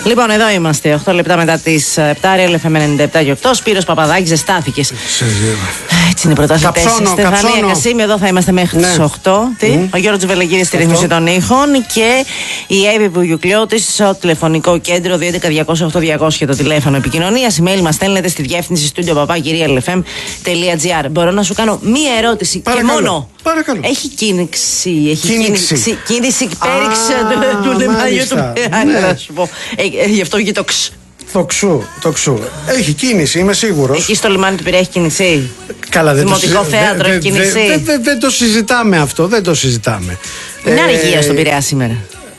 Λοιπόν, εδώ είμαστε. 8 λεπτά μετά τις 7. Real FM 97 και 8. Σπύρος Παπαδάκης, ζεστάθηκες. Έτσι είναι οι πρωταθλητές. Στεφανία Κασίμη, εδώ θα είμαστε μέχρι τις 8. Ο Γιώργος Τζουβελεκίδης στη ρύθμιση των ήχων και η Εύη Βουγιουκλιώτης στο τηλεφωνικό κέντρο 211-208-200 το τηλέφωνο επικοινωνίας. Email μας στέλνετε στη διεύθυνση studio@realfm.gr. Μπορώ να σου κάνω μία ερώτηση? Παρακαλώ. Και μόνο. Παρακαλώ. Έχει κίνηση πέριξ του λιμανιού του Πειράνη, να σου πω. Γι' αυτό βγει το ξ. Το ξου. Έχει κίνηση, είμαι σίγουρος. Εκεί στο λιμάνι του Πειραιά έχει κίνηση. Καλά, Δημοτικό θέατρο έχει κίνηση. Δεν το συζητάμε αυτό, δεν το συζητάμε. Είναι αργία στον Πειραιά σήμερα.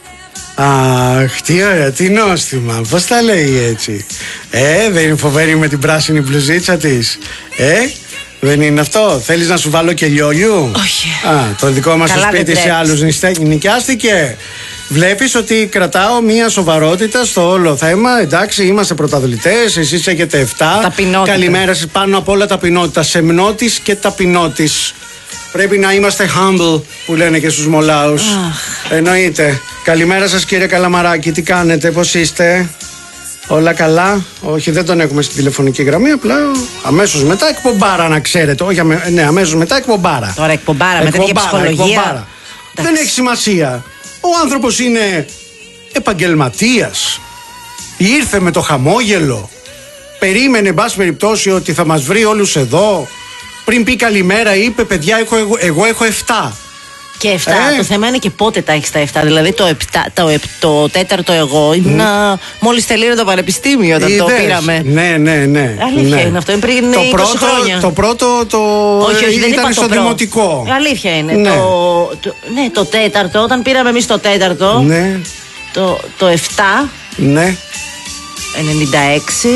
Αχ, τι ωραία, τι νόστιμα. Πώς τα λέει έτσι? Δεν είναι φοβερή με την πράσινη μπλουζίτσα της? Δεν είναι αυτό? Θέλεις να σου βάλω και λιόλιου? Όχι. Το δικό μας το σπίτι σε άλλους νοικιάστηκε. Βλέπεις ότι κρατάω μία σοβαρότητα στο όλο θέμα. Εντάξει, είμαστε πρωταθλητές, εσείς έχετε 7. Ταπεινότητα. Καλημέρα σας, πάνω απ' όλα ταπεινότητα. Σεμνότης και ταπεινότης. Πρέπει να είμαστε humble, που λένε και στους μολάους. Εννοείται. Καλημέρα σας, κύριε Καλαμαράκη, τι κάνετε, πώς είστε? Όλα καλά? Όχι, δεν τον έχουμε στην τηλεφωνική γραμμή. Απλά αμέσως μετά εκπομπάρα, να ξέρετε. Όχι, ναι, αμέσως μετά εκπομπάρα. Τώρα εκπομπάρα με τέτοια ψυχολογία. Δεν έχει σημασία. Ο άνθρωπος είναι επαγγελματίας. Ήρθε με το χαμόγελο. Περίμενε, εν πάση περιπτώσει, ότι θα μας βρει όλους εδώ. Πριν πει καλημέρα, είπε: παιδιά, εγώ έχω 7. Και 7. Το θέμα είναι και πότε τα έχεις τα 7. Δηλαδή το τέταρτο εγώ ήμουν μόλις τελείωνε το πανεπιστήμιο όταν το πήραμε. Ναι. Αλήθεια είναι αυτό. Είναι πριν 20 χρόνια. Το πρώτο όχι, δεν ήταν στο δημοτικό. Αλήθεια είναι. Ναι, το τέταρτο, όταν πήραμε εμείς το τέταρτο. Ναι. Το 7. Ναι. 96.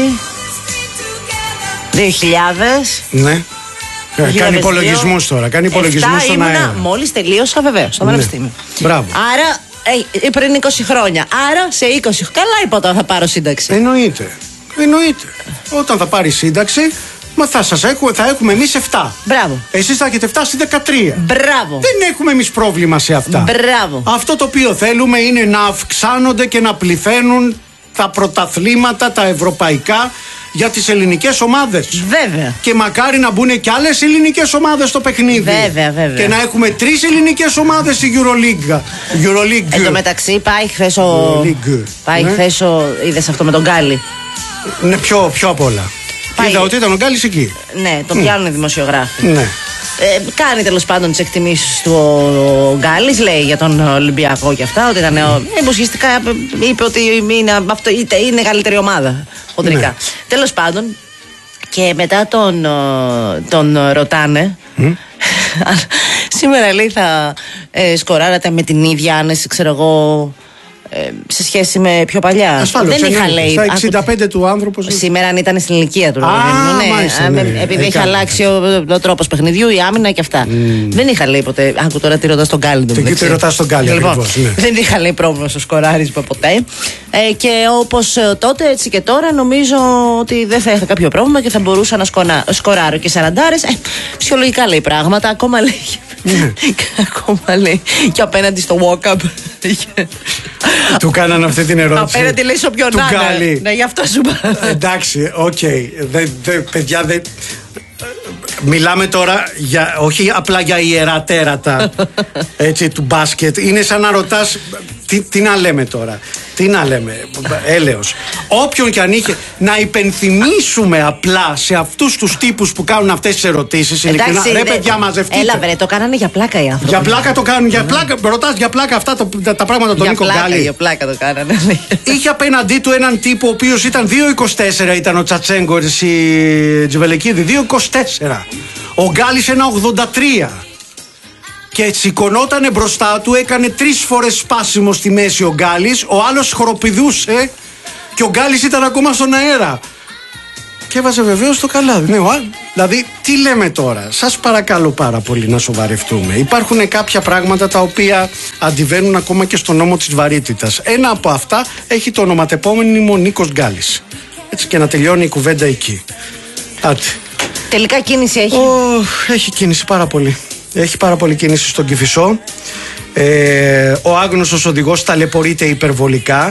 2000. Ναι. Κάνει υπολογισμούς τώρα. Κάνει υπολογισμούς στον αέρα. Μόλις τελείωσα, βεβαίως, στο πανεπιστήμιο. Μπράβο. Άρα πριν 20 χρόνια. Άρα σε 20. Καλά είπα όταν θα πάρω σύνταξη. Εννοείται. Όταν θα πάρει σύνταξη, θα έχουμε εμείς 7. Μπράβο. Εσείς θα έχετε φτάσει 13. Μπράβο. Δεν έχουμε εμείς πρόβλημα σε αυτά. Μπράβο. Αυτό το οποίο θέλουμε είναι να αυξάνονται και να πληθαίνουν τα πρωταθλήματα, τα ευρωπαϊκά, για τις ελληνικές ομάδες. Βέβαια. Και μακάρι να μπουν και άλλες ελληνικές ομάδες στο παιχνίδι. Βέβαια. Και να έχουμε 3 ελληνικές ομάδες στη EuroLeague. Εν τω μεταξύ πάει χθες είδες αυτό με τον Γκάλι? Ναι, πιο απ' όλα. Είδα ότι ήταν ο Γκάλης εκεί. Ναι, το πιάνουν οι δημοσιογράφοι. Ναι. Κάνει τέλος πάντων τις εκτιμήσεις του ο Γκάλης, λέει για τον Ολυμπιακό και αυτά, ότι ήταν ουσιαστικά είπε ότι είναι καλύτερη ομάδα χοντρικά. Ναι. Τέλος πάντων, και μετά τον ρωτάνε σήμερα, λέει, θα σκοράρατε με την ίδια άνεση, ξέρω εγώ, σε σχέση με πιο παλιά? Ασφάλως, δεν είχα, λέει. Στα 65 του άνθρωπο. Σήμερα, αν ήταν στην ηλικία του. Επειδή έχει αλλάξει ο τρόπος παιχνιδιού, η άμυνα και αυτά. Δεν είχα, λέει, ποτέ. Άκου τώρα τι ρωτάς τον Γκάλι. Τι ρωτάς τον Γκάλι, ακριβώς. Δεν είχα, λέει, πρόβλημα στο σκοράρισμα ποτέ. Και όπως τότε, έτσι και τώρα, νομίζω ότι δεν θα είχα κάποιο πρόβλημα και θα μπορούσα να σκοράρω και 40. Φυσιολογικά, λέει, πράγματα. Ακόμα, λέει, και απέναντι στο walk-up. Του κάνανε αυτή την ερώτηση. Απέναντι, λέει, σε όποιον άλλον. Ναι, γι' αυτό σου είπα. Εντάξει, οκ. Παιδιά, μιλάμε τώρα όχι απλά για ιερά τέρατα του μπάσκετ. Είναι σαν να ρωτάς τι να λέμε τώρα. Τι να λέμε, έλεος. Όποιον και αν είχε. Να υπενθυμίσουμε απλά σε αυτούς τους τύπους που κάνουν αυτές τις ερωτήσεις. Ειλικρινά, ρε παιδιά, μαζευτείτε. Έλα, βρε, το κάνανε για πλάκα οι άνθρωποι. Για πλάκα το κάνουν. Ρωτάς για πλάκα αυτά τα πράγματα τον Νίκο Γκάλι. Για πλάκα το κάνανε. Είχε απέναντί του έναν τύπο ο οποίος ήταν 2,24, ήταν ο Τσατσέγκο, η Τζιβελεκίδη. 2,24. Ο Γκάλης 1,83. Και σηκωνότανε μπροστά του, έκανε 3 φορές σπάσιμο στη μέση ο Γκάλης, ο άλλος χοροπηδούσε και ο Γκάλης ήταν ακόμα στον αέρα. Και έβαζε βεβαίως το καλάδι. Ναι, δηλαδή, τι λέμε τώρα? Σας παρακαλώ πάρα πολύ να σοβαρευτούμε. Υπάρχουν κάποια πράγματα τα οποία αντιβαίνουν ακόμα και στον νόμο της βαρύτητας. Ένα από αυτά έχει το ονοματεπώνυμο Νίκος Γκάλης. Έτσι, και να τελειώνει η κουβέντα εκεί. Άτε. Τελικά κίνηση έχει? Έχει κίνηση πάρα πολύ. Έχει πάρα πολύ κίνηση στον Κηφισό. Ο άγνωστος οδηγός ταλαιπωρείται υπερβολικά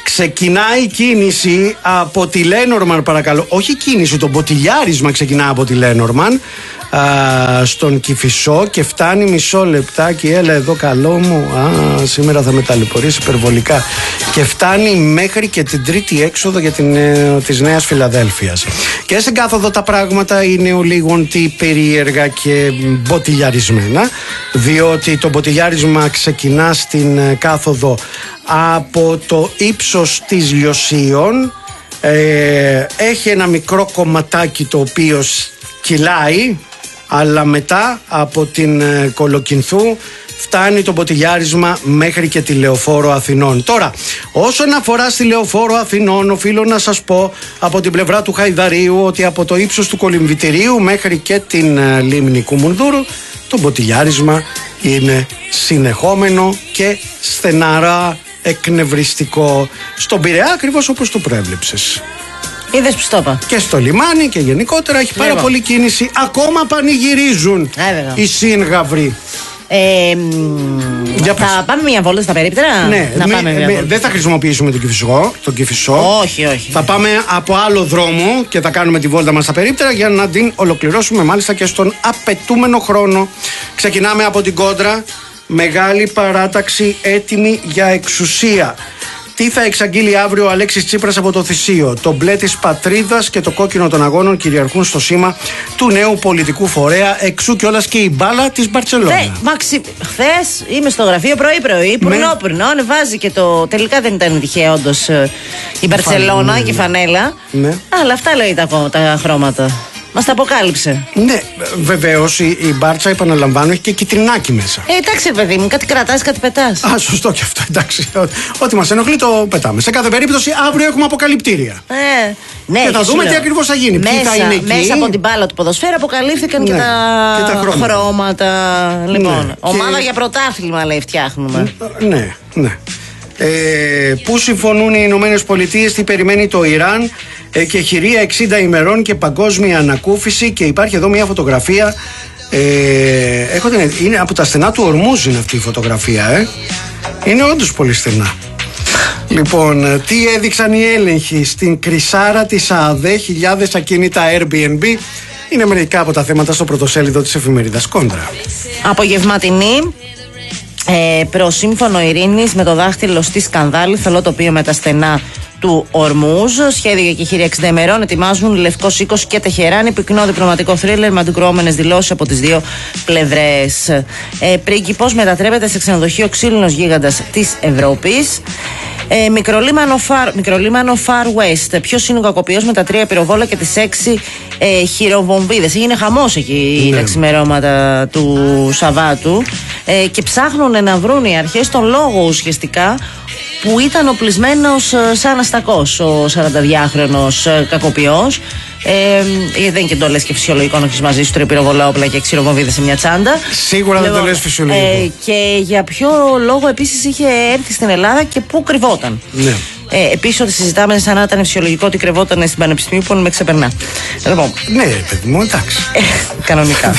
Ξεκινάει η κίνηση από τη Λένορμαν, παρακαλώ. Όχι η κίνηση, το μποτιλιάρισμα ξεκινά από τη Λένορμαν στον Κηφισό και φτάνει, μισό λεπτάκι, έλα εδώ καλό μου, σήμερα θα με ταλαιπωρήσει υπερβολικά, και φτάνει μέχρι και την τρίτη έξοδο για της Νέας Φιλαδέλφειας. Και στην κάθοδο τα πράγματα είναι λίγο περίεργα και μποτιλιαρισμένα, διότι το μποτιλιάρισμα ξεκινά στην κάθοδο από το ύψος της Λιωσίων, έχει ένα μικρό κομματάκι το οποίο κυλάει, αλλά μετά από την Κολοκυνθού φτάνει το μποτιλιάρισμα μέχρι και τη Λεωφόρο Αθηνών. Τώρα, όσον αφορά στη Λεωφόρο Αθηνών, οφείλω να σας πω από την πλευρά του Χαϊδαρίου ότι από το ύψος του Κολυμβητηρίου μέχρι και την λίμνη Κουμουνδούρου το μποτιλιάρισμα είναι συνεχόμενο και στεναρά εκνευριστικό. Στον Πειραιά ακριβώς όπως το προέβλεψες. Είδες που στο είπα. Και στο λιμάνι και γενικότερα έχει πάρα πολύ κίνηση. Ακόμα πανηγυρίζουν οι σύнгαυροι. Θα πάμε μια βόλτα στα περίπτερα. Ναι, δεν θα χρησιμοποιήσουμε τον Κηφισό. Όχι. Θα πάμε από άλλο δρόμο και θα κάνουμε τη βόλτα μας στα περίπτερα για να την ολοκληρώσουμε μάλιστα και στον απαιτούμενο χρόνο. Ξεκινάμε από την Κόντρα. Μεγάλη παράταξη έτοιμη για εξουσία. Τι θα εξαγγείλει αύριο ο Αλέξης Τσίπρας από το Θησίο? Το μπλε της πατρίδας και το κόκκινο των αγώνων κυριαρχούν στο σήμα του νέου πολιτικού φορέα. Εξού κιόλας και η μπάλα της Μπαρτσελόνα. Χθες είμαι στο γραφείο πρωί-πρωί, πουρνό, ανεβάζει και το. Τελικά δεν ήταν τυχαία όντως η Μπαρτσελόνα και η φανέλα. Ναι. Αλλά αυτά λέει τα χρώματα. Μας τα αποκάλυψε. Ναι, βεβαίως η Μπάρτσα, επαναλαμβάνω, έχει και κιτρινάκι μέσα. Εντάξει, παιδί μου, κάτι κρατάς, κάτι πετάς. Σωστό και αυτό, εντάξει. Ό,τι μας ενοχλεί το πετάμε. Σε κάθε περίπτωση, αύριο έχουμε αποκαλυπτήρια. Ναι, και θα δούμε τι ακριβώς θα γίνει. Ποιοι θα είναι εκεί. Μέσα από την μπάλα του ποδοσφαίρου αποκαλύφθηκαν και τα χρώματα. Λοιπόν, ομάδα για πρωτάθλημα, λέει, φτιάχνουμε. Ναι. Πού συμφωνούν οι Ηνωμένες Πολιτείες, τι περιμένει το Ιράν, και χειρία 60 ημερών και παγκόσμια ανακούφιση. Και υπάρχει εδώ μια φωτογραφία, είναι από τα στενά του Ορμούζ είναι αυτή η φωτογραφία, είναι όντως πολύ στενά. Λοιπόν, τι έδειξαν οι έλεγχοι στην Κρυσάρα της ΑΑΔΕ, χιλιάδες ακίνητα Airbnb. Είναι μερικά από τα θέματα στο πρωτοσέλιδο της εφημερίδας Κόντρα. Απογευματινή προς σύμφωνο ειρήνης με το δάχτυλο στη σκανδάλη, θολό τοπίο με τα στενά του Ορμούζ. Σχέδιο για κεχήρια 60 ημερών ετοιμάζουν Λευκός Οίκος και Τεχεράνη. Πυκνό διπλωματικό θρίλερ με αντικρουόμενες δηλώσεις από τις δύο πλευρές. Πρίγκιπος μετατρέπεται σε ξενοδοχείο ξύλινος γίγαντας της Ευρώπης. Μικρολίμανο Far West. Ποιος είναι ο κακοποιός με τα 3 πυροβόλα και τις 6 χειροβομβίδες? Έγινε χαμός εκεί τα ξημερώματα του Σαββάτου. Και ψάχνουν να βρουν οι αρχές τον λόγο ουσιαστικά που ήταν οπλισμένος σαν αστακός ο 42χρονος κακοποιός. Γιατί δεν είναι και το λες και φυσιολογικό να έχεις μαζί σου 3 πυροβολά όπλα και 6 χειροβομβίδες σε μια τσάντα. Σίγουρα δεν το λες φυσιολογικό. Και για ποιο λόγο επίσης είχε έρθει στην Ελλάδα και πού κρυβόταν. Ναι. Επίσης, ότι συζητάμε σαν να ήταν φυσιολογικό ότι κρυβόταν στην Πανεπιστημίου, που με ξεπερνά. Λοιπόν. Ναι, παιδί μου, εντάξει. Κανονικά.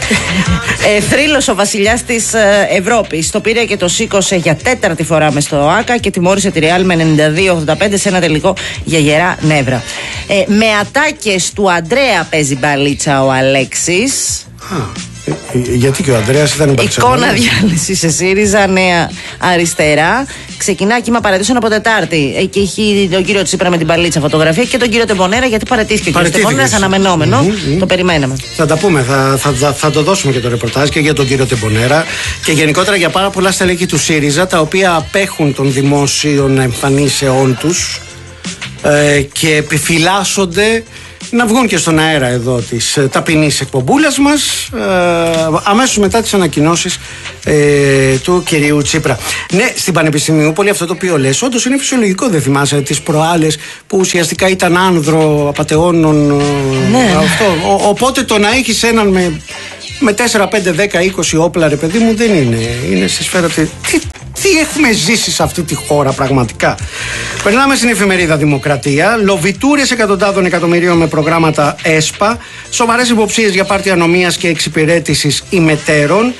Θρύλος ο βασιλιάς της Ευρώπης. Το πήρε και το σήκωσε για 4η φορά μες στο ΆΚΑ και τιμώρησε τη Ρεάλ με 92-85 σε ένα τελικό για γερά νεύρα. Με ατάκες του Αντρέα παίζει μπαλίτσα ο Αλέξης. Γιατί και ο Ανδρέας ήταν Μπαρτσελόνα. Εικόνα διάλυση σε ΣΥΡΙΖΑ, Νέα Αριστερά. Ξεκινά κύμα παρατήσεων από Τετάρτη. Και έχει τον κύριο Τσίπρα με την παλίτσα φωτογραφία και τον κύριο Τεμπονέρα, γιατί παρατήθηκε ο κύριος Τεμπονέρας, αναμενόμενο. Το περιμέναμε. Θα τα πούμε, θα το δώσουμε και το ρεπορτάζ και για τον κύριο Τεμπονέρα και γενικότερα για πάρα πολλά στελέχη του ΣΥΡΙΖΑ, τα οποία απέχουν των δημόσιων εμφανίσεών τους και επιφυλάσσονται να βγουν και στον αέρα εδώ της ταπεινής εκπομπούλας μας αμέσως μετά τις ανακοινώσεις του κυρίου Τσίπρα. Ναι, στην Πανεπιστημίου πολύ αυτό το οποίο λες όντως είναι φυσιολογικό. Δεν θυμάσαι τις προάλλες που ουσιαστικά ήταν άνδρο απατεώνων, αυτό. Οπότε το να έχεις έναν με 4, 5, 10, 20 όπλα, ρε παιδί μου, δεν είναι στη σφαίρα. Τι έχουμε ζήσει σε αυτή τη χώρα πραγματικά. Περνάμε στην εφημερίδα Δημοκρατία. Λοβιτούρες εκατοντάδων εκατομμυρίων με προγράμματα ΕΣΠΑ. Σοβαρές υποψίες για πάρτι ανομίας και εξυπηρέτησης ημετέρων.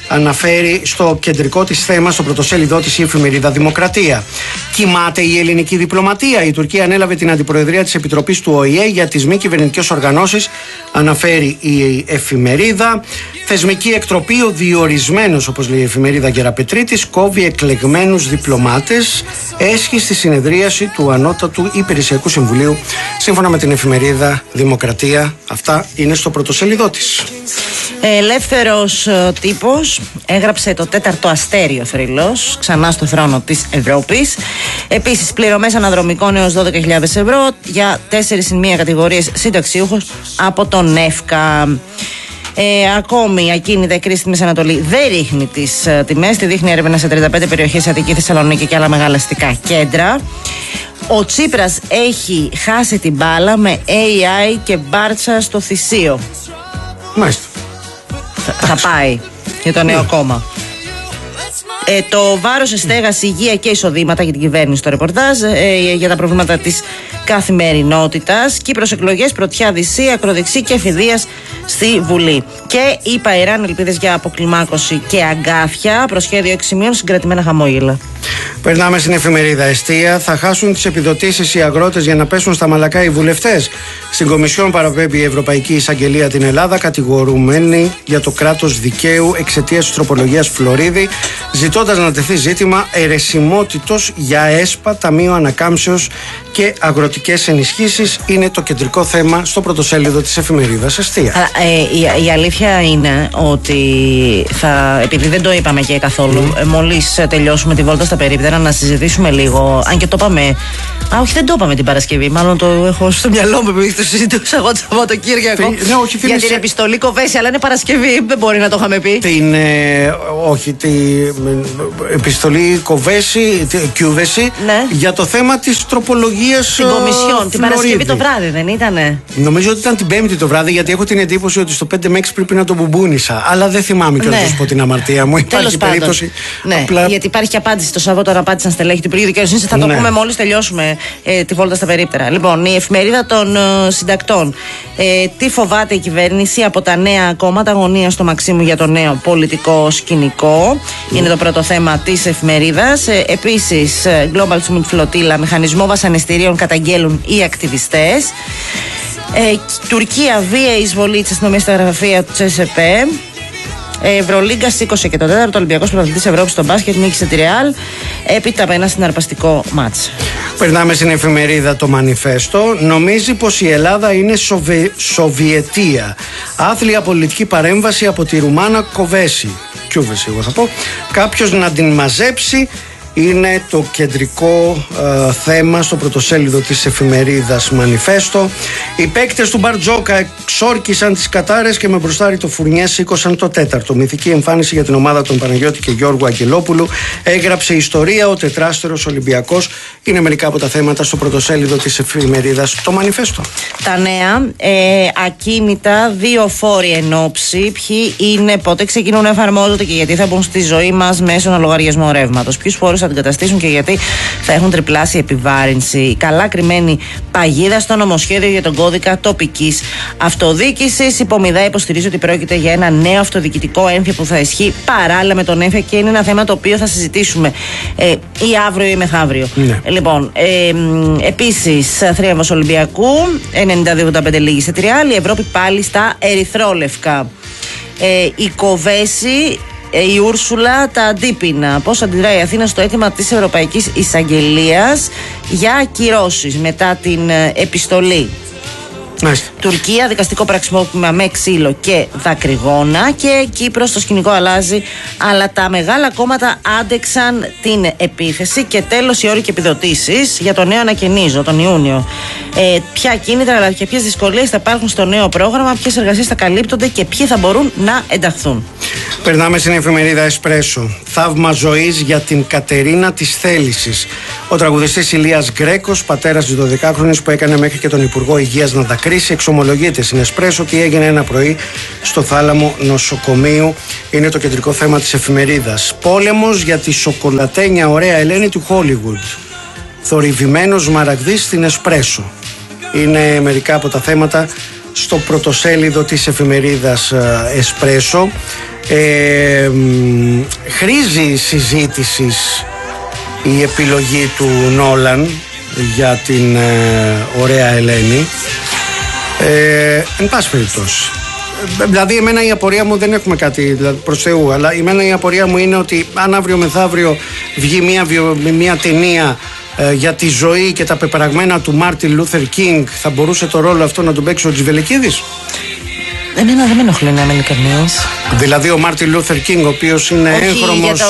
αναφέρει στο κεντρικό της θέμα, στο πρωτοσέλιδό της η εφημερίδα Δημοκρατία. Κοιμάται η ελληνική διπλωματία. Η Τουρκία ανέλαβε την αντιπροεδρία της Επιτροπής του ΟΗΕ για τις μη κυβερνητικές οργανώσεις, αναφέρει η εφημερίδα. Θεσμική εκτροπή, ο διορισμένος, όπως λέει η εφημερίδα Γεραπετρίτης, κόβει εκλεγμένους διπλωμάτες, έσχει στη συνεδρίαση του Ανώτατου Υπηρεσιακού Συμβουλίου, σύμφωνα με την εφημερίδα Δημοκρατία. Αυτά είναι στο πρωτοσέλιδό της. Ελεύθερος τύπος έγραψε το 4ο αστέριο θρύλος ξανά στο θρόνο της Ευρώπης. Επίσης, πληρωμές αναδρομικών έως 12.000 ευρώ για 4 συν 1 κατηγορίες συνταξιούχους από τον ΕΦΚΑ. Ακόμη η ακίνητα η κρίση στη Μέση Ανατολή δεν ρίχνει τις τιμές. Τη δείχνει έρευνα σε 35 περιοχές, Αττική, Θεσσαλονίκη και άλλα μεγάλα αστικά κέντρα. Ο Τσίπρας έχει χάσει την μπάλα με AI και μπάρτσα στο Θησίο. Μάλιστα. Θα πάει για το νέο κόμμα. Το βάρος σε στέγαση, υγεία και εισοδήματα για την κυβέρνηση, το ρεπορτάζ για τα προβλήματα της καθημερινότητας. Κύπρος εκλογές, πρωτιά Δυσσή, ακροδεξί και εφηδείας στη Βουλή. Και είπα Ιράν, ελπίδες για αποκλιμάκωση και αγκάθια. Προσχέδιο 6 σημείων, συγκρατημένα χαμόγελα. Περνάμε στην εφημερίδα Εστία. Θα χάσουν τις επιδοτήσεις οι αγρότες για να πέσουν στα μαλακά οι βουλευτές. Στην Κομισιόν παραπέμπει η Ευρωπαϊκή Εισαγγελία την Ελλάδα, κατηγορουμένη για το κράτος δικαίου εξαιτίας της τροπολογίας Φλωρίδη, ζητώντας να τεθεί ζήτημα ερεσιμότητος για ΕΣΠΑ, Ταμείο Ανακάμψεως και αγροτικές ενισχύσεις. Είναι το κεντρικό θέμα στο πρωτοσέλιδο της εφημερίδας Εστία. Η αλήθεια είναι ότι επειδή δεν το είπαμε και καθόλου, μόλις τελειώσουμε τη βόλτα στα περίπτερα, να συζητήσουμε λίγο. Αν και το είπαμε. Όχι, δεν το είπαμε την Παρασκευή. Μάλλον το έχω στο μυαλό μου επειδή το συζητούσα εγώ το Σαββατοκύριακο. Για την επιστολή Κοβέση, αλλά είναι Παρασκευή. Δεν μπορεί να το είχαμε πει. Την επιστολή Κοβέση, Κιούβεση, ναι, για το θέμα της τροπολογίας στην Κομισιόν. Την Παρασκευή το βράδυ, δεν ήτανε? Νομίζω ότι ήταν την Πέμπτη το βράδυ, γιατί έχω την εντύπωση ότι στο 5 με 6 πρέπει να το μπουμπούνισα. Αλλά δεν θυμάμαι κιόλας να σου πω την αμαρτία μου. Υπάρχει περίπτωση. Ναι, απλά... γιατί υπάρχει και απάντηση το Σαββατό, απάντησαν στελέχη του Υπουργείου Δικαιοσύνης. Θα το πούμε μόλις τελειώσουμε τη βόλτα στα περίπτερα. Λοιπόν, η εφημερίδα των συντακτών. Τι φοβάται η κυβέρνηση από τα νέα κόμματα, αγωνία στο Μαξίμου για το νέο πολιτικό σκηνικό. Είναι το πρώτο θέμα της εφημερίδας. Επίσης, Global Summit Flotilla, μηχανισμό βασανιστήριων καταγγέλουν οι ακτιβιστές. Τουρκία, βία εισβολή της αστυνομίας στα γραφεία του ΤΣΕΠΕ. Ευρωλίγκα σήκωσε και το 4ο, Ολυμπιακός Πρωταθλητής Ευρώπης στο μπάσκετ, νίκησε τη Ρεάλ. Έπειτα από ένα συναρπαστικό μάτς. Περνάμε στην εφημερίδα το Μανιφέστο. Νομίζει πως η Ελλάδα είναι Σοβιετία. Άθλια πολιτική παρέμβαση από τη Ρουμάνα Κοβέση. Κιούβεση, εγώ θα πω. Κάποιος να την μαζέψει. Είναι το κεντρικό θέμα στο πρωτοσέλιδο της εφημερίδας Μανιφέστο. Οι παίκτες του Μπαρτζόκα εξόρκησαν τις κατάρες και με μπροστάρι το Φουρνιέ σήκωσαν το 4ο. Μυθική εμφάνιση για την ομάδα των Παναγιώτη και Γιώργου Αγγελόπουλου. Έγραψε ιστορία ο τετράστερος Ολυμπιακός. Είναι μερικά από τα θέματα στο πρωτοσέλιδο της εφημερίδας το Μανιφέστο. Τα νέα, ακίνητα, 2 φόροι εν όψη. Ποιοι είναι, πότε ξεκινούν να εφαρμόζονται και γιατί θα μπουν στη ζωή μας μέσω ένα λογαριασμό ρεύματος. Ποιους φόρους θα αντικαταστήσουν και γιατί θα έχουν τριπλάσια επιβάρυνση. Καλά κρυμμένη παγίδα στο νομοσχέδιο για τον κώδικα τοπικής αυτοδιοίκησης. Υπομιδά υποστηρίζει ότι πρόκειται για ένα νέο αυτοδιοικητικό έμφυα που θα ισχύει παράλληλα με τον έμφυα και είναι ένα θέμα το οποίο θα συζητήσουμε ή αύριο ή μεθαύριο. Ναι. Λοιπόν, επίσης, θρίαμβος Ολυμπιακού, 92-85 λίγησε τη Ρεάλ, η Ευρώπη πάλι στα ερυθρόλευκα. Η Κοβέση, η Ούρσουλα, τα αντίπεινα. Πώς αντιδράει η Αθήνα στο αίτημα της Ευρωπαϊκής Εισαγγελίας για ακυρώσεις μετά την επιστολή. Τουρκία, δικαστικό πραξιμόπημα με ξύλο και δακρυγόνα. Και Κύπρος, το σκηνικό αλλάζει, αλλά τα μεγάλα κόμματα άντεξαν την επίθεση. Και τέλος, οι όροι και επιδοτήσεις για το νέο ανακαινίζω τον Ιούνιο. Ποια κίνητρα αλλά και ποιες δυσκολίες θα υπάρχουν στο νέο πρόγραμμα, ποιες εργασίες θα καλύπτονται και ποιοι θα μπορούν να ενταχθούν. Περνάμε στην εφημερίδα Εσπρέσο. Θαύμα ζωής για την Κατερίνα της Θέλησης. Ο τραγουδιστής Ηλίας Γκρέκος, πατέρας της 12χρονης που έκανε μέχρι και τον Υπουργό Υγείας να τα κρίσει, εξομολογείται στην Εσπρέσο ότι έγινε ένα πρωί στο θάλαμο νοσοκομείου. Είναι το κεντρικό θέμα της εφημερίδας. Πόλεμος για τη σοκολατένια ωραία Ελένη του Χόλιγουντ. Θορυβημένος μαραγδής στην Εσπρέσο. Είναι μερικά από τα θέματα στο πρωτοσέλιδο της εφημερίδας Εσπρέσο. Χρήζει συζήτησης η επιλογή του Νόλαν για την ωραία Ελένη. Εν πάση περιπτώσει, δηλαδή εμένα η απορία μου, δεν έχουμε κάτι δηλαδή, προς Θεού, αλλά εμένα η απορία μου είναι ότι αν αύριο μεθαύριο βγει μια ταινία για τη ζωή και τα πεπραγμένα του Μάρτιν Λούθερ Κίνγκ, θα μπορούσε το ρόλο αυτό να τον παίξει ο Τζιβελεκίδης? Εμένα δεν με ενοχλεί να είμαι ειλικρινής. Δηλαδή ο Μάρτιν Λούθερ Κίνγκ, ο οποίος είναι έγχρωμος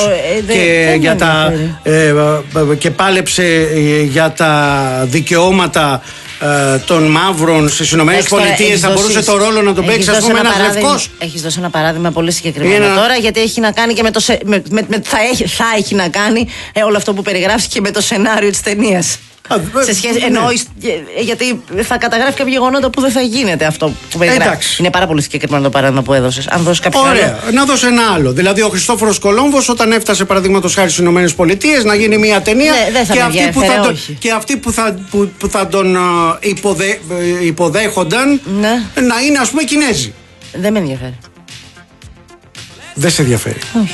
και πάλεψε για τα δικαιώματα των μαύρων στις Ηνωμένες Πολιτείες, θα μπορούσε το ρόλο να τον παίξει, ας πούμε, ένας λευκός. Έχεις δώσει ένα παράδειγμα πολύ συγκεκριμένο τώρα, γιατί έχει να κάνει και με το θα έχει να κάνει όλο αυτό που περιγράφει και με το σενάριο της ταινίας. Σε σχέση, γιατί θα καταγράφει κάποια γεγονότα που δεν θα γίνεται αυτό που περιγράφει. Είναι πάρα πολύ συγκεκριμένο το παράδειγμα που έδωσες. Αν δώσεις κάποιο άλλο. Να δώσω ένα άλλο. Δηλαδή, ο Χριστόφορος Κολόμβος, όταν έφτασε παραδείγματος χάρη στις Ηνωμένες Πολιτείες να γίνει μια ταινία, και αυτοί που θα τον υποδέχονταν να είναι, ας πούμε, Κινέζοι. Δεν με ενδιαφέρει. Δεν σε ενδιαφέρει? Όχι.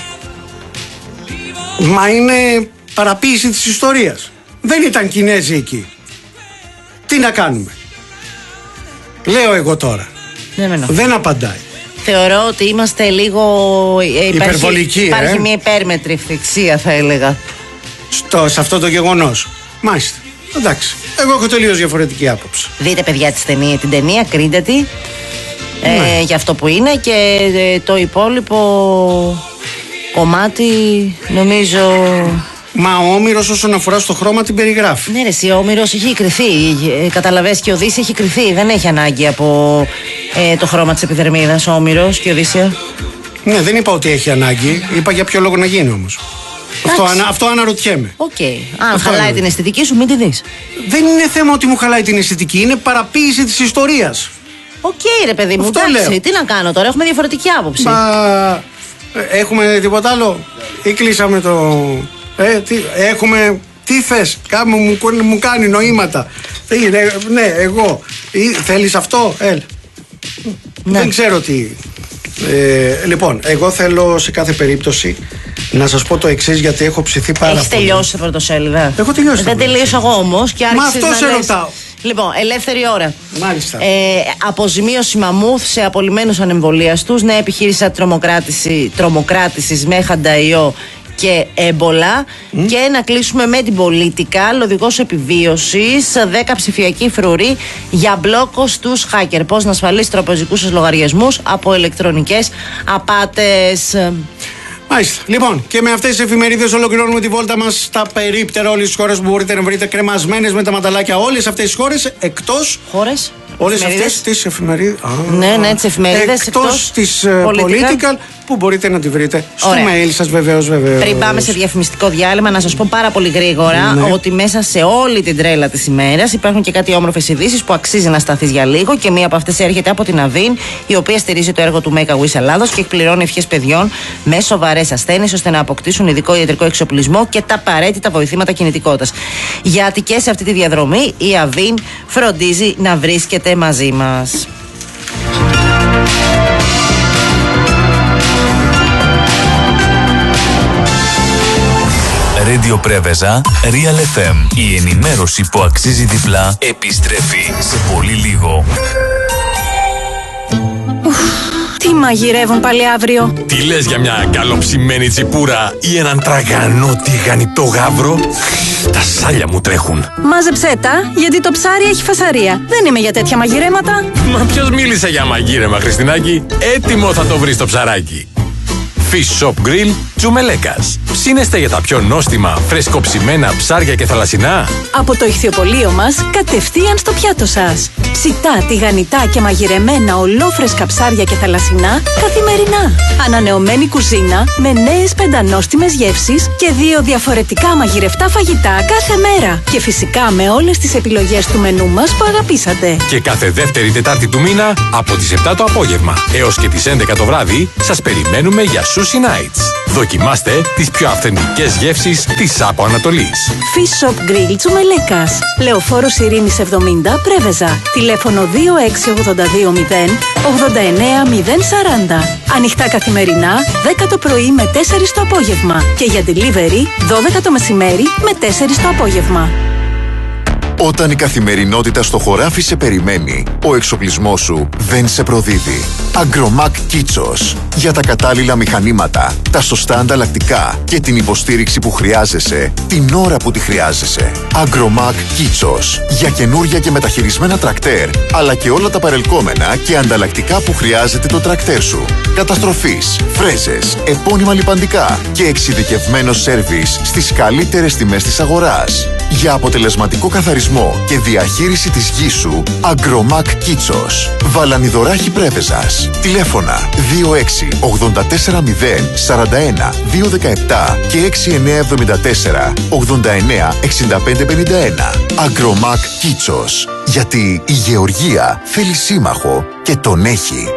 Μα είναι παραποίηση της ιστορίας. Δεν ήταν Κινέζοι εκεί. Τι να κάνουμε? Λέω εγώ τώρα. Δεν απαντάει. Θεωρώ ότι είμαστε λίγο υπερβολικοί. Υπάρχει μια υπέρμετρη ευθυξία, θα έλεγα, σε αυτό το γεγονός. Μάλιστα. Εντάξει. Εγώ έχω τελείως διαφορετική άποψη. Δείτε, παιδιά, την ταινία, κρίντε τη για αυτό που είναι, και το υπόλοιπο κομμάτι νομίζω. Μα ο Όμηρος όσον αφορά στο χρώμα την περιγράφει. Ναι, ρε, ο Όμηρος έχει κρυθεί. Καταλαβες, και ο Οδύσσια έχει κρυθεί. Δεν έχει ανάγκη από το χρώμα της επιδερμίδας ο Όμηρος και ο Οδύσσια. Ναι, δεν είπα ότι έχει ανάγκη. Είπα για ποιο λόγο να γίνει όμως. Αυτό αναρωτιέμαι. Οκ. Αν χαλάει την αισθητική σου, μην τη δεις. Δεν είναι θέμα ότι μου χαλάει την αισθητική. Είναι παραποίηση της ιστορίας. Οκ, ρε παιδί μου. Εντάξει, τι να κάνω τώρα, έχουμε διαφορετική άποψη. Μα έχουμε τίποτα άλλο ή κλείσαμε το. Τι θες? Μου κάνει νοήματα. Ναι, εγώ. Θέλεις αυτό? Ναι. Δεν ξέρω τι. Λοιπόν, εγώ θέλω σε κάθε περίπτωση να σας πω το εξής, γιατί έχω ψηθεί πάρα πολύ. Έχεις τελειώσει την πρωτοσέλιδα? Έχω τελειώσει. Δεν τελείωσα εγώ όμως και άρχισες. Μα αυτό σε ρωτάω. Λοιπόν, ελεύθερη ώρα. Μάλιστα. Αποζημίωση μαμούθ σε απολυμμένους ανεμβολίαστους. Νέα επιχείρηση τρομοκράτησης με χανταϊό και έμπολα. Και να κλείσουμε με την Political, οδηγός επιβίωσης, 10 ψηφιακοί φρουροί για μπλόκο στους hacker. Πώς να ασφαλίσει τραπεζικούς σας λογαριασμούς από ηλεκτρονικές απάτες. Μάλιστα. Λοιπόν, και με αυτές τις εφημερίδες ολοκληρώνουμε τη βόλτα μας στα περίπτερα όλες τις χώρες που μπορείτε να βρείτε κρεμασμένες με τα ματαλάκια. Όλες αυτές τις χώρες, εκτός. Χώρες? Όλες αυτές τις εφημερίδες. Ναι, τις εφημερίδες. Εκτός της Political, που μπορείτε να τη βρείτε στο mail σας, βεβαίως. Πριν πάμε σε διαφημιστικό διάλειμμα, να σας πω πάρα πολύ γρήγορα ότι μέσα σε όλη την τρέλα της ημέρας υπάρχουν και κάτι όμορφες ειδήσεις που αξίζει να σταθείς για λίγο, και μία από αυτές έρχεται από την Αβίν, η οποία στηρίζει το έργο του Make a Wish Ελλάδος και εκπληρώνει ευχές παιδιών με σοβαρές ασθένειες ώστε να αποκτήσουν ειδικό ιατρικό εξοπλισμό και τα απαραίτητα βοηθήματα κινητικότητας. Γιατί και σε αυτή τη διαδρομή η Αβίν φροντίζει να βρίσκεται μαζί μας. Radio Πρέβεζα, Real FM. Η ενημέρωση που αξίζει διπλά επιστρέφει σε πολύ λίγο. Τι μαγειρεύουν πάλι αύριο? Τι λες για μια καλοψημένη τσιπούρα ή έναν τραγανό τηγανιτό γάβρο? Τα σάλια μου τρέχουν. Μάζεψέ τα, γιατί το ψάρι έχει φασαρία. Δεν είμαι για τέτοια μαγειρέματα. Μα ποιος μίλησε για μαγείρεμα, Χριστινάκη? Έτοιμο θα το βρεις το ψαράκι. Fish Shop Grill Τσουμελέκας. Ψήνεστε για τα πιο νόστιμα, φρεσκοψημένα ψάρια και θαλασσινά? Από το ηχθιοπωλείο μας, κατευθείαν στο πιάτο σας. Ψητά, τηγανιτά και μαγειρεμένα ολόφρεσκα ψάρια και θαλασσινά καθημερινά. Ανανεωμένη κουζίνα με νέες πεντανόστιμες γεύσεις και 2 διαφορετικά μαγειρευτά φαγητά κάθε μέρα. Και φυσικά με όλες τις επιλογές του μενού μας που αγαπήσατε. Και κάθε δεύτερη Τετάρτη του μήνα από τις 7 το απόγευμα έως και τις 11 το βράδυ σας περιμένουμε για Sushi Nights. Δοκιμάστε τις πιο αυθεντικές γεύσεις της Άπο Ανατολής. Fish Shop Grill Τσουμελέκας. Λεωφόρος Ειρήνης 70, Πρέβεζα. Τηλέφωνο 262089040. Ανοιχτά καθημερινά, 10 το πρωί με 4 το απόγευμα. Και για delivery, 12 το μεσημέρι με 4 το απόγευμα. Όταν η καθημερινότητα στο χωράφι σε περιμένει, ο εξοπλισμός σου δεν σε προδίδει. Agromac Kitsos. Για τα κατάλληλα μηχανήματα, τα σωστά ανταλλακτικά και την υποστήριξη που χρειάζεσαι, την ώρα που τη χρειάζεσαι. Agromac Kitsos. Για καινούρια και μεταχειρισμένα τρακτέρ, αλλά και όλα τα παρελκόμενα και ανταλλακτικά που χρειάζεται το τρακτέρ σου. Καταστροφής, φρέζες, επώνυμα λιπαντικά και εξειδικευμένο σέρβις στις καλύτερες τιμές της αγοράς. Για αποτελεσματικό καθαρισμό και διαχείριση της γης σου, Agromac Kitsos. Βαλανιδωράχη Πρέβεζας. Τηλέφωνα 26 840 41 217 και 6974 89 6551. Agromac Kitsos. Γιατί η γεωργία θέλει σύμμαχο και τον έχει.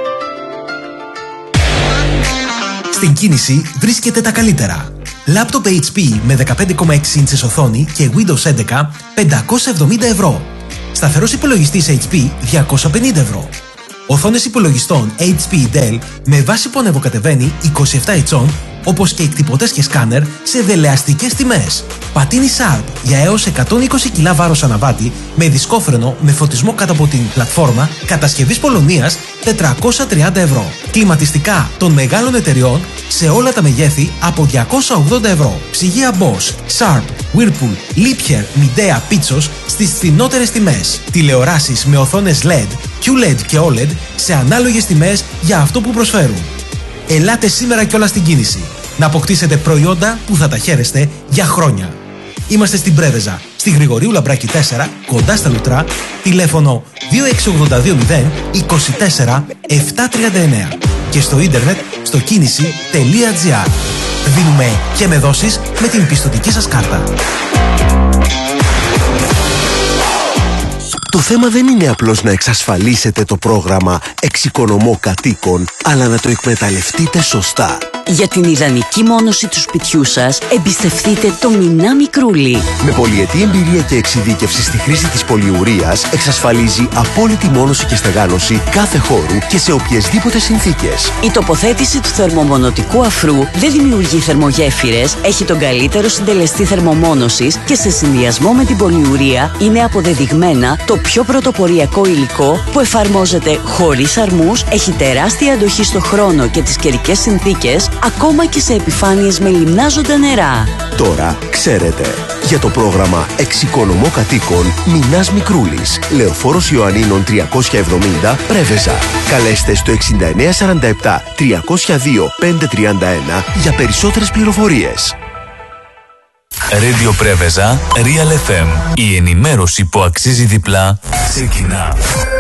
Στην κίνηση βρίσκεται τα καλύτερα. Λάπτοπ HP με 15,6 ίντσες οθόνη και Windows 11 570 ευρώ. Σταθερός υπολογιστής HP 250 ευρώ. Οθόνες υπολογιστών HP Dell με βάση που ανεβοκατεβαίνει 27 ετσών, όπως και εκτυπωτές και σκάνερ σε δελεαστικές τιμές. Πατίνι Sharp για έως 120 κιλά βάρος αναβάτη με δισκόφρενο με φωτισμό κάτω από την πλατφόρμα κατασκευής Πολωνίας 430 ευρώ. Κλιματιστικά των μεγάλων εταιριών σε όλα τα μεγέθη από 280 ευρώ. Ψυγεία Bosch, Sharp, Whirlpool, Liebherr, Midea, Pitsos στις φθηνότερες τιμές. Τηλεοράσεις με οθόνες LED, QLED και OLED σε ανάλογες τιμές για αυτό που προσφέρουν. Ελάτε σήμερα κιόλας στην κίνηση. Να αποκτήσετε προϊόντα που θα τα χαίρεστε για χρόνια. Είμαστε στην Πρέβεζα, στη Γρηγορίου Λαμπράκη 4, κοντά στα Λουτρά, τηλέφωνο 26820 24 739 και στο ίντερνετ στο κίνηση.gr. Δίνουμε και με δόσεις με την πιστωτική σας κάρτα. Το θέμα δεν είναι απλώς να εξασφαλίσετε το πρόγραμμα Εξοικονομώ Κατοίκων, αλλά να το εκμεταλλευτείτε σωστά. Για την ιδανική μόνωση του σπιτιού σας, εμπιστευτείτε το Μινά Μικρούλι. Με πολυετή εμπειρία και εξειδίκευση στη χρήση της πολυουρίας, εξασφαλίζει απόλυτη μόνωση και στεγάνωση κάθε χώρου και σε οποιασδήποτε συνθήκες. Η τοποθέτηση του θερμομονωτικού αφρού δεν δημιουργεί θερμογέφυρες, έχει τον καλύτερο συντελεστή θερμομόνωσης και σε συνδυασμό με την πολυουρία είναι αποδεδειγμένα το πιο πρωτοποριακό υλικό που εφαρμόζεται χωρίς αρμούς, έχει τεράστια αντοχή στο χρόνο και τις καιρικές συνθήκες, ακόμα και σε επιφάνειες με λιμνάζοντα νερά. Τώρα ξέρετε. Για το πρόγραμμα Εξοικονομώ Κατοίκων, Μινάς Μικρούλης, Λεωφόρος Ιωαννίνων 370, Πρέβεζα. Καλέστε στο 6947 302 531 για περισσότερες πληροφορίες. Radio Πρέβεζα, Real FM. Η ενημέρωση που αξίζει διπλά ξεκινά.